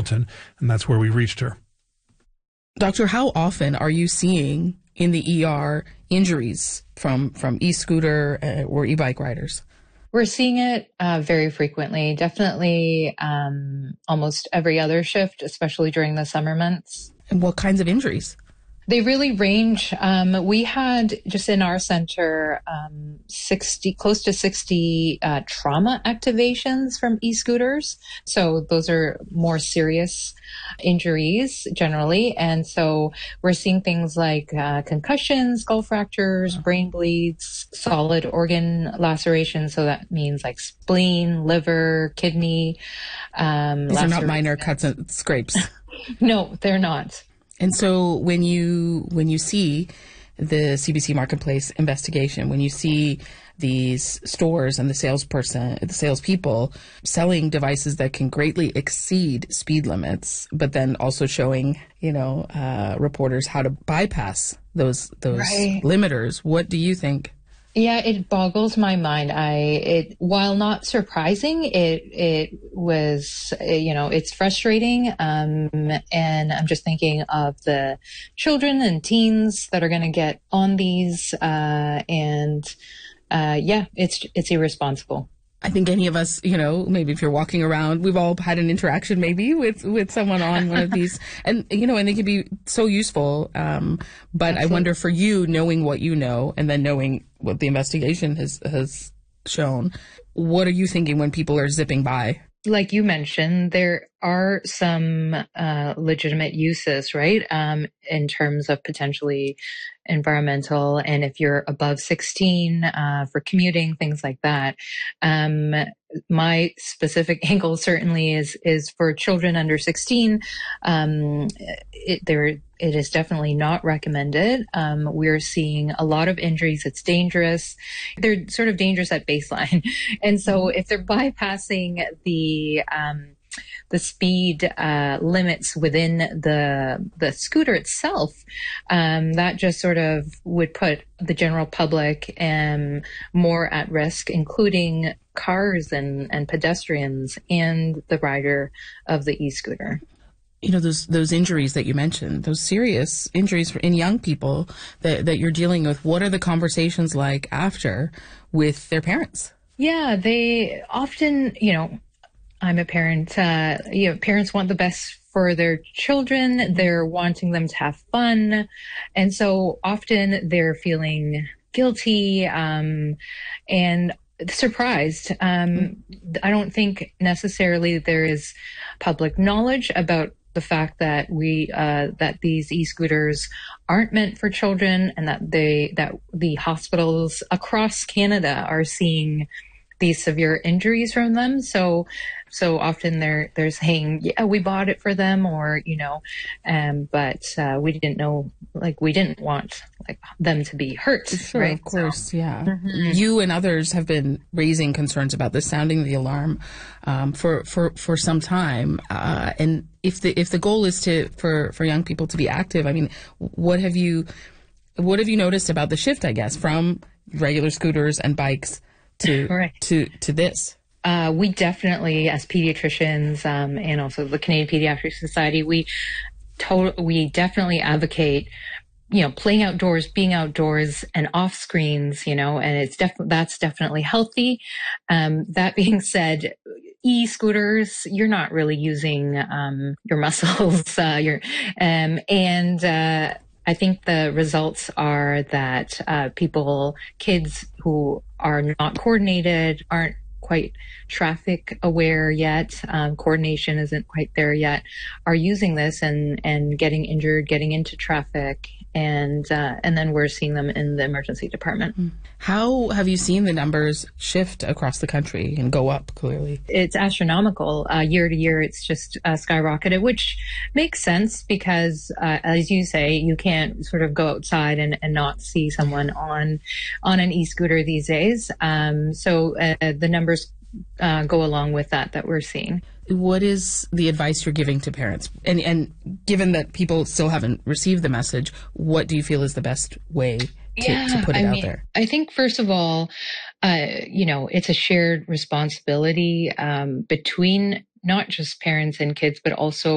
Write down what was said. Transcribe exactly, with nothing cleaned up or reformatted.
Edmonton, and that's where we reached her. Doctor, how often are you seeing in the E R injuries from, from e-scooter uh, or e-bike riders? We're seeing it uh, very frequently, definitely um, almost every other shift, especially during the summer months. And what kinds of injuries? They really range. Um, we had just in our center um, sixty, close to sixty uh, trauma activations from e-scooters. So those are more serious injuries generally. And so we're seeing things like uh, concussions, skull fractures, brain bleeds, solid organ lacerations. So that means like spleen, liver, kidney. Um, These are not minor cuts and scrapes. No, they're not. And so when you when you see the C B C Marketplace investigation, when you see these stores and the salesperson, the salespeople selling devices that can greatly exceed speed limits, but then also showing, you know, uh, reporters how to bypass those those Right. limiters, what do you think? Yeah, it boggles my mind. I, it, while not surprising, it, it was, uh, you know, it's frustrating. Um, and I'm just thinking of the children and teens that are going to get on these. Uh, and, uh, yeah, it's, it's irresponsible. I think any of us, you know, maybe if you're walking around, we've all had an interaction maybe with, with someone on one of these. And, you know, and they can be so useful. Um, but Absolutely. I wonder for you, knowing what you know and then knowing what the investigation has, has shown, what are you thinking when people are zipping by? Like you mentioned, there are some uh, legitimate uses, right? Um, in terms of potentially environmental, and if you're above sixteen uh, for commuting, things like that. Um, my specific angle certainly is is for children under sixteen. Um, it, there, it is definitely not recommended. Um, we're seeing a lot of injuries. It's dangerous. They're sort of dangerous at baseline, and so if they're bypassing the um, the speed uh, limits within the the scooter itself, um, that just sort of would put the general public um, more at risk, including cars and, and pedestrians and the rider of the e-scooter. You know, those those injuries that you mentioned, those serious injuries in young people that, that you're dealing with, what are the conversations like after with their parents? Yeah, they often, you know, I'm a parent, uh, you know, parents want the best for their children. They're wanting them to have fun. And so often they're feeling guilty, um, and surprised. Um, I don't think necessarily there is public knowledge about the fact that we, uh, that these e-scooters aren't meant for children, and that they, that the hospitals across Canada are seeing these severe injuries from them. So, so often they're, they're saying, yeah, we bought it for them, or, you know, um, but, uh, we didn't know, like, we didn't want, like, them to be hurt. Sure, right? Of course, so, yeah. Mm-hmm. You and others have been raising concerns about this, sounding the alarm, um, for, for, for some time. Uh, and if the, if the goal is to, for, for young people to be active, I mean, what have you, what have you noticed about the shift, I guess, from regular scooters and bikes to, right. to, to this? Uh, we definitely, as pediatricians, um, and also the Canadian Pediatric Society, we to- we definitely advocate, you know, playing outdoors, being outdoors, and off screens. You know, and it's def- that's definitely healthy. Um, that being said, e-scooters, you're not really using um, your muscles, uh, your um, and. Uh, I think the results are that uh, people, kids who are not coordinated, aren't quite traffic aware yet, um, coordination isn't quite there yet, are using this and, and getting injured, getting into traffic, and uh, and then we're seeing them in the emergency department. How have you seen the numbers shift across the country and go up, clearly? It's astronomical. Uh, year to year, it's just uh, skyrocketed, which makes sense because, uh, as you say, you can't sort of go outside and, and not see someone on on an e-scooter these days. Um, so uh, the numbers uh, go along with that that we're seeing. What is the advice you're giving to parents? And, and given that people still haven't received the message, what do you feel is the best way to, yeah, to put it I out mean, there? I think, first of all, uh, you know, it's a shared responsibility um, between not just parents and kids, but also